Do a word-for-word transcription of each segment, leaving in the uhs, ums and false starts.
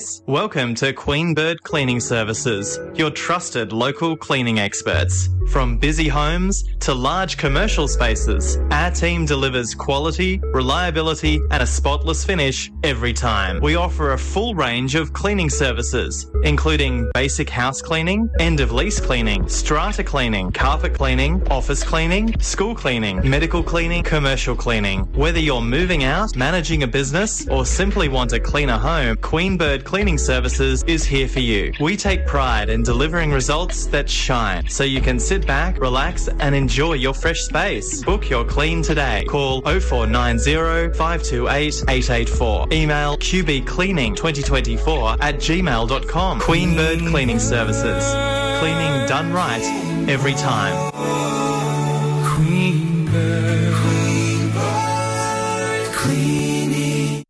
Welcome to Queen Bird Cleaning Services, your trusted local cleaning experts. From busy homes to large commercial spaces, our team delivers quality, reliability and a spotless finish every time. We offer a full range of cleaning services, including basic house cleaning, end-of-lease cleaning, strata cleaning, carpet cleaning, office cleaning, school cleaning, medical cleaning, commercial cleaning. Whether you're moving out, managing a business or simply want a cleaner home, Queen Bird Cleaning Services is here for you. We take pride in delivering results that shine, so you can sit back, relax and enjoy your fresh space. Book your clean today. Call oh four nine oh, five two eight, eight eight four. Email q b cleaning twenty twenty-four at gmail dot com. Queen Bird Cleaning Services. Cleaning done right every time. Queen Bird, Queen Bird Cleaning.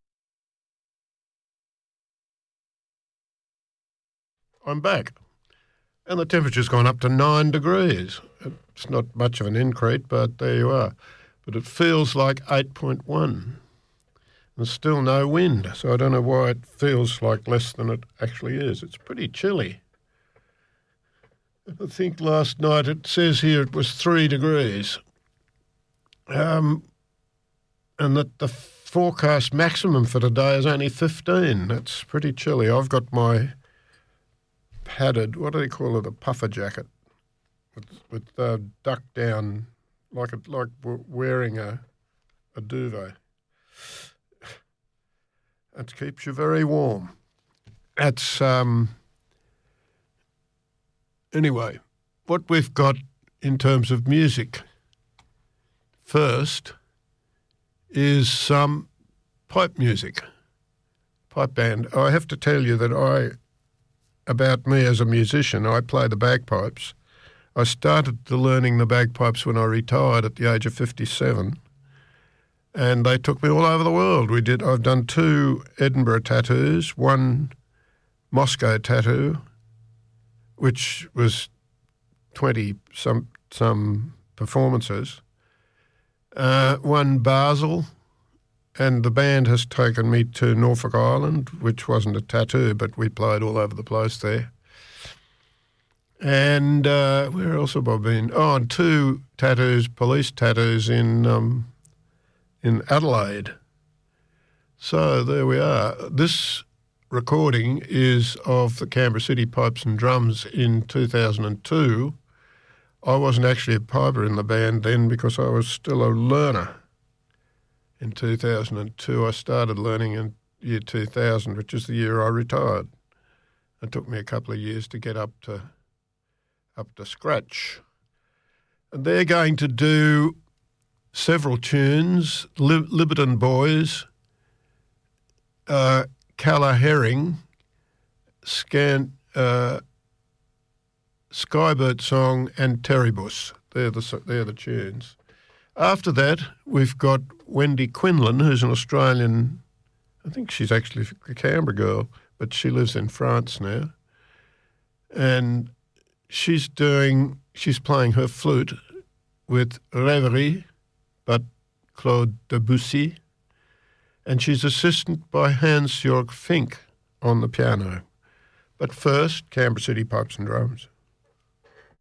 I'm back. And the temperature's gone up to nine degrees. It's not much of an increase, but there you are. But it feels like eight point one. There's still no wind, so I don't know why it feels like less than it actually is. It's pretty chilly. I think last night it says here it was three degrees. Um, and that the forecast maximum for today is only fifteen. That's pretty chilly. I've got my padded, what do they call it, a puffer jacket with, with uh, duck down, like a, like wearing a, a duvet. It keeps you very warm. That's, um, anyway, what we've got in terms of music first is some pipe music, pipe band. I have to tell you that I, about me as a musician, I play the bagpipes. I started to learning the bagpipes when I retired at the age of fifty-seven, and they took me all over the world. We did. I've done two Edinburgh tattoos, one Moscow tattoo, which was twenty some some performances, uh, one Basel. And the band has taken me to Norfolk Island, which wasn't a tattoo, but we played all over the place there. And uh, where else have I been? Oh, and two tattoos, police tattoos in um, in Adelaide. So there we are. This recording is of the Canberra City Pipes and Drums in two thousand two. I wasn't actually a piper in the band then because I was still a learner. In two thousand two, I started learning in year two thousand, which is the year I retired. It took me a couple of years to get up to up to scratch. And they're going to do several tunes, Lib- Liberton Boys, uh, Calla Herring, Scan, uh, Skybird Song and Terrybus. They're the, they're the tunes. After that, we've got Wendy Quinlan, who's an Australian, I think she's actually a Canberra girl, but she lives in France now. And she's doing, she's playing her flute with Rêverie, but Claude Debussy. And she's assisted by Hans-Jörg Fink on the piano. But first, Canberra City Pipes and Drums.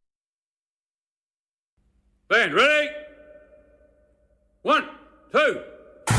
Band, ready? One, two.